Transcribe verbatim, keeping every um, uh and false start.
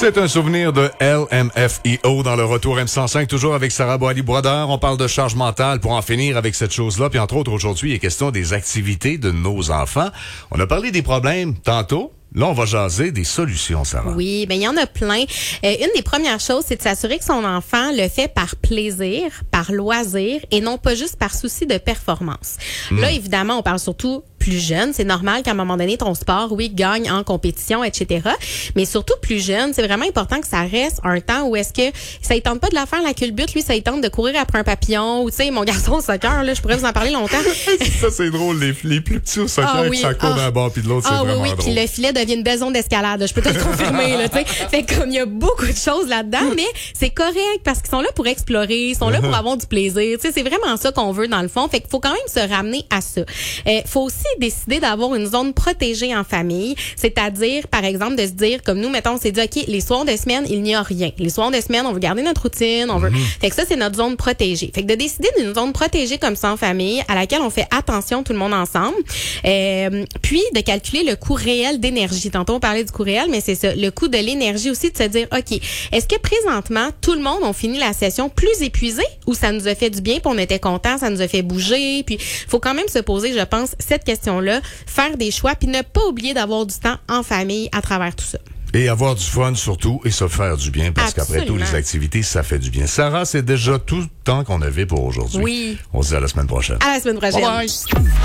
C'est un souvenir de L M F E O dans le retour M cent cinq, toujours avec Sarah Boily-Brodeur. On parle de charge mentale pour en finir avec cette chose-là. Puis entre autres, aujourd'hui, il est question des activités de nos enfants. On a parlé des problèmes tantôt. Là, on va jaser des solutions, Sarah. Oui, ben il y en a plein. Euh, une des premières choses, c'est de s'assurer que son enfant le fait par plaisir, par loisir et non pas juste par souci de performance. Mmh. Là, évidemment, on parle surtout plus jeune. C'est normal qu'à un moment donné, ton sport, oui, gagne en compétition, et cetera. Mais surtout plus jeune, c'est vraiment important que ça reste un temps où est-ce que ça ne tente pas de la faire la culbute, lui, ça il tente de courir après un papillon ou, tu sais, mon garçon au soccer, là, je pourrais vous en parler longtemps. Ça, c'est drôle. Les, les plus petits au soccer, ah, oui. ça court ah. d'un bord puis de l'autre, ah, c'est oui, vraiment oui. drôle. Puis le filet devient une belle zone d'escalade, là, je peux te le confirmer, là, tu sais. Fait comme il y a beaucoup de choses là-dedans, mais c'est correct parce qu'ils sont là pour explorer, ils sont là pour avoir du plaisir. Tu sais, c'est vraiment ça qu'on veut dans le fond. Fait qu'il faut quand même se ramener à ça. Euh, faut aussi décider d'avoir une zone protégée en famille, c'est-à-dire, par exemple, de se dire, comme nous, mettons, on s'est dit, OK, les soirs de semaine, il n'y a rien. Les soirs de semaine, on veut garder notre routine, on veut... Mm-hmm. Fait que ça, c'est notre zone protégée. Fait que de décider d'une zone protégée comme ça en famille, à laquelle on fait attention tout le monde ensemble, euh, puis de calculer le coût réel d'énergie. Tantôt, on parlait du coût réel, mais c'est ça. Le coût de l'énergie aussi, de se dire, OK, est-ce que présentement, tout le monde a fini la session plus épuisé ou ça nous a fait du bien puis on était content, ça nous a fait bouger, puis faut quand même se poser, je pense, cette question-là, faire des choix, puis ne pas oublier d'avoir du temps en famille à travers tout ça. Et avoir du fun surtout et se faire du bien, parce Absolument. qu'après tout, les activités, ça fait du bien. Sarah, c'est déjà tout le temps qu'on avait pour aujourd'hui. Oui. On se dit à la semaine prochaine. À la semaine prochaine. Bye bye.